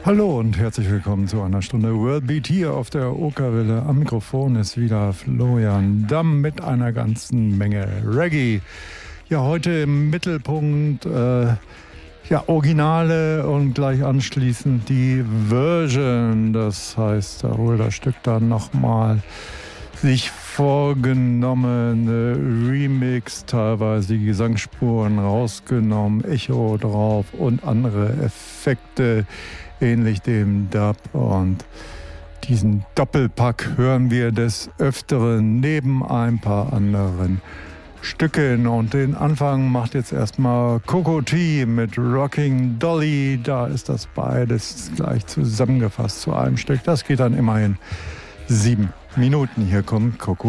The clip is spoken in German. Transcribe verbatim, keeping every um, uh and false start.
Hallo und herzlich willkommen zu einer Stunde World Beat hier auf der Okerwelle. Am Mikrofon ist wieder Florian Damm mit einer ganzen Menge Reggae. Ja, heute im Mittelpunkt äh, ja, Originale und gleich anschließend die Version. Das heißt, da holt das Stück dann nochmal sich vorgenommene Remix, teilweise die Gesangsspuren rausgenommen, Echo drauf und andere Effekte, ähnlich dem Dub. Und diesen Doppelpack hören wir des Öfteren neben ein paar anderen Stücken. Und den Anfang macht jetzt erstmal Coco T mit Rocking Dolly. Da ist das beides gleich zusammengefasst zu einem Stück. Das geht dann immerhin sieben Minuten. Hier kommt Coco